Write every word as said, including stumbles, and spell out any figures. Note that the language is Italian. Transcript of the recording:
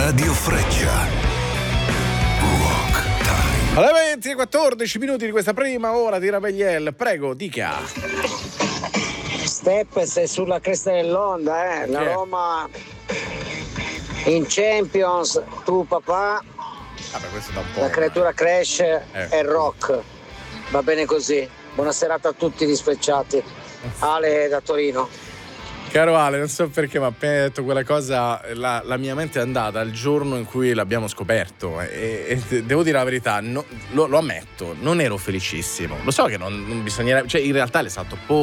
Radio Freccia. Rock Time. Alle venti e quattordici minuti di questa prima ora di Ravegliel, prego, dica. Step, sei sulla cresta dell'onda, eh? La Che? Roma in Champions, tu papà, Vabbè, questo da un po'. la creatura cresce Eh. e rock. Va bene così. Buona serata a tutti gli specciati. Ale da Torino. Caro Ale, non so perché, ma appena hai detto quella cosa, la, la mia mente è andata al giorno in cui l'abbiamo scoperto. E, e devo dire la verità, no, lo, lo ammetto, non ero felicissimo. Lo so che non, non bisognerebbe, cioè in realtà l'esatto opposto.